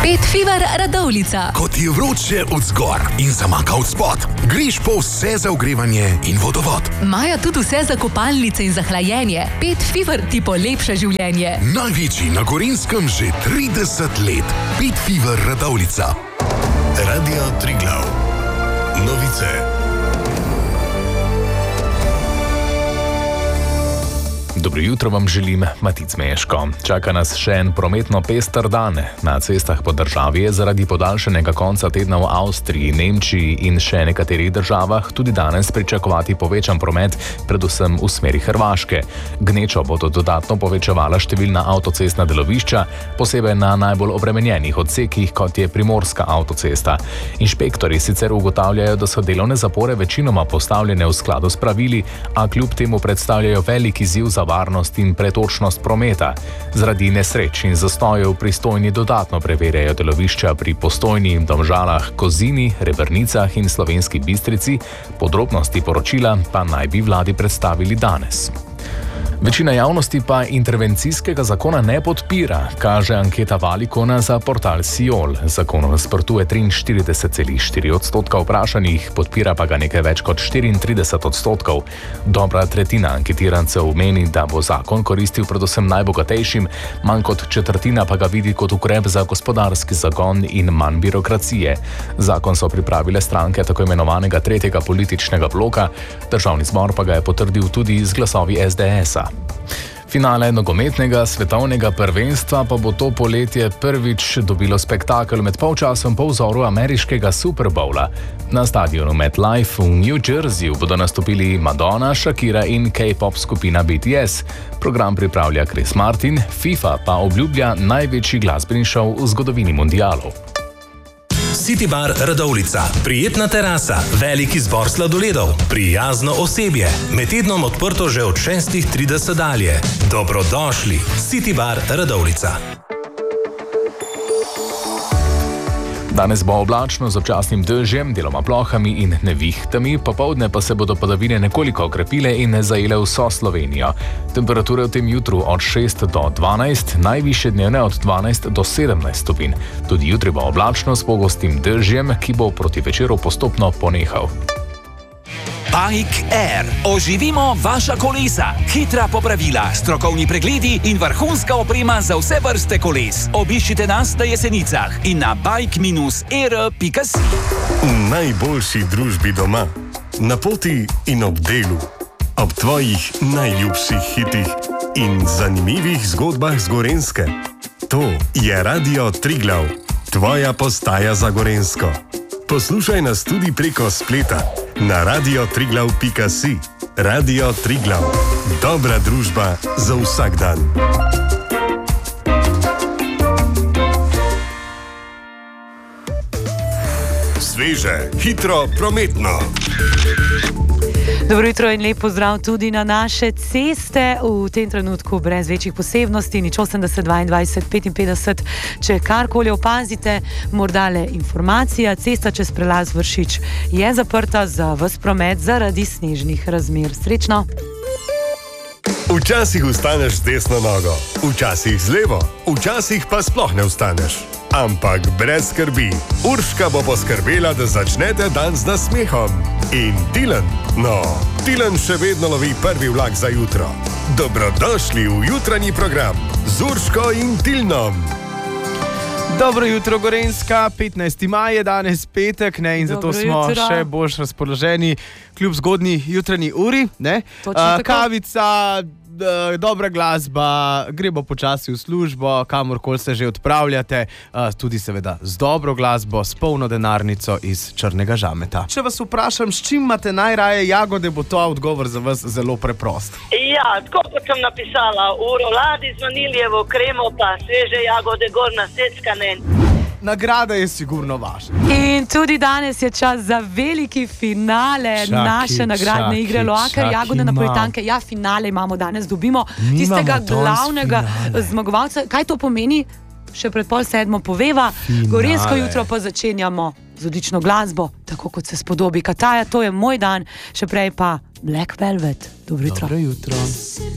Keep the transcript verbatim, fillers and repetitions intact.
Pet Fever Radovljica. Ko ti je vroče od zgor in zamaka od spod, greš po vse za ogrevanje in vodovod. Imajo tudi vse za kopalnice in za hlajenje. Pet Fever ti polepša življenje. Največji na Gorenjskem že trideset let. Pet Fever Radovljica. Radio Triglav. Novice. Dobro jutro vam želim, Matic Meško. Čaka nas še en prometno pester dan. Na cestah po državi je zaradi podaljšanega konca tedna v Avstriji, Nemčiji in še nekaterih državah tudi danes pričakovati povečan promet, predvsem v smeri Hrvaške. Gnečo bodo dodatno povečevala številna avtocestna delovišča, posebej na najbolj obremenjenih odsekih, kot je primorska avtocesta. Inšpektori sicer ugotavljajo, da so delovne zapore večinoma postavljene v skladu s pravili, a kljub temu predstavljajo velik izziv za varnost in pretočnost prometa. Zaradi nesreč in zastojev pristojni dodatno preverjajo delovišča pri Postojni, Domžalah, Kozini, Rebrnicah in Slovenski Bistrici. Podrobnosti poročila pa naj bi vladi predstavili danes. Večina javnosti pa intervencijskega zakona ne podpira, kaže anketa Valikona za portal Siol. Zakonu nasprotuje triinštirideset celih štiri odstotka vprašanih, podpira pa ga nekaj več kot štiriintrideset odstotkov. Dobra tretjina anketirancev meni, da bo zakon koristil predvsem najbogatejšim, manj kot četrtina pa ga vidi kot ukrep za gospodarski zagon in manj birokracije. Zakon so pripravile stranke tako imenovanega tretjega političnega bloka, državni zbor pa ga je potrdil tudi z glasovi es de esa. Finale nogometnega svetovnega prvenstva pa bo to poletje prvič dobilo spektakel med polčasom po vzoru ameriškega Super Bowla. Na stadionu MetLife v New Jerseyju bodo nastopili Madonna, Shakira in K-pop skupina bé té es. Program pripravlja Chris Martin, FIFA pa obljublja največji glasbeni šov v zgodovini mundialov. City Bar Radovljica. Prijetna terasa, velik izbor sladoledov, prijazno osebje. Med tednom odprto že od šestih trideset dalje. Dobrodošli. City Bar Radovljica. Danes bo oblačno z občasnim dežjem, deloma plohami in nevihtami, popoldne pa se bodo padavine nekoliko okrepile in zajele vso Slovenijo. Temperature v tem jutru od šest do dvanajst, najvišje dnevne od dvanajst do sedemnajst stopinj. Tudi jutri bo oblačno s pogostim dežjem, ki bo proti večeru postopno ponehal. Bike Air. Oživimo vaša kolesa. Hitra popravila, strokovni pregledi in vrhunska oprema za vse vrste koles. Obiščite nas na Jesenicah in na bike air pika si. V najboljši družbi doma, na poti in ob delu, ob tvojih najljubših hitih in zanimivih zgodbah z Gorenjske. To je Radio Triglav, tvoja postaja za Gorenjsko. Poslušaj nas tudi preko spleta na radio triglav pika si. Radio Triglav. Dobra družba za vsak dan. Sveže, hitro, prometno. Dobro jutro in lep pozdrav tudi na naše ceste. V tem trenutku brez večjih posebnosti, nič osemdeset, dvaindvajset, petinpetdeset. Če karkoli opazite, morda le informacija. Cesta čez prelaz Vršič je zaprta za ves promet zaradi snežnih razmer. Srečno! Včasih vstaneš z desno nogo, včasih z levo, včasih pa sploh ne vstaneš. Ampak brez skrbi, Urška bo poskrbela, da začnete dan z nasmehom. In Tilen, no, Tilen še vedno lovi prvi vlak za jutro. Dobrodošli v jutranji program z Urško in Tilnom. Dobro jutro, Gorenjska, petnajsti maj je danes petek, ne, in zato Dobro smo jutro. še bolj razpoloženi kljub zgodnji jutranji uri, ne. Točno Uh, tako. kavica, d- dobra glasba, gremo počasi v službo, kamorkoli se že odpravljate, uh, tudi seveda z dobro glasbo, s polno denarnico iz črnega žameta. Če vas vprašam, s čim imate najraje jagode, bo to odgovor za vas zelo preprost. Ja, tako kot sem napisala, v roladi z vaniljevo kremo pa sveže jagode gor naseckane. Nagrada je sigurno vaša. In tudi danes je čas za veliki finale Čaki, naše nagradne čaki, igre Loakar, čaki, jagode malo. napolitanke. Ja, finale imamo danes, dobimo Mi tistega imamo danes glavnega finale. zmagovalca. Kaj to pomeni? Še pred pol sedmo poveva. Finale. Gorenjsko jutro pa začenjamo z odlično glasbo, tako kot se spodobi. Kataja, to je moj dan, še prej pa Black Velvet. Dobro jutro. Dobro jutro.